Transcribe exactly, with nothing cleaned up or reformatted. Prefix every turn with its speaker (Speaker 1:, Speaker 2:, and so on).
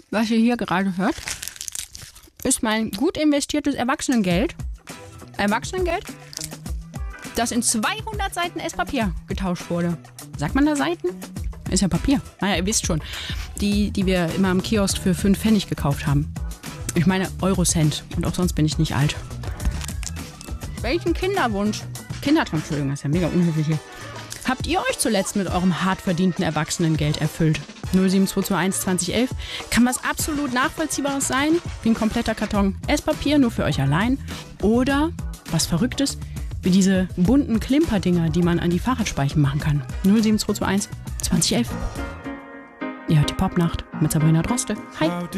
Speaker 1: was ihr hier gerade hört, ist mein gut investiertes Erwachsenengeld. Erwachsenengeld, das in zweihundert Seiten Esspapier getauscht wurde. Sagt man da Seiten? Ist ja Papier. Naja, ihr wisst schon. Die, die wir immer am Kiosk für fünf Pfennig gekauft haben. Ich meine Eurocent. Und auch sonst bin ich nicht alt. Welchen Kinderwunsch? Kindertraum, Entschuldigung, das ist ja mega unhöflich hier. Habt ihr euch zuletzt mit eurem hart verdienten Erwachsenengeld erfüllt? null sieben zwei zwei eins zwanzig elf. Kann was absolut Nachvollziehbares sein, wie ein kompletter Karton Esspapier, nur für euch allein. Oder was Verrücktes, wie diese bunten Klimperdinger, die man an die Fahrradspeichen machen kann. null sieben zwei zwei eins zwanzig elf. Ihr hört die Popnacht mit Sabrina Droste. Hi.